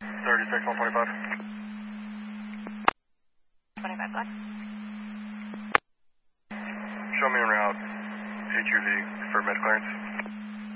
36 on 25. 25 black. Show me en route. HUV for med clearance.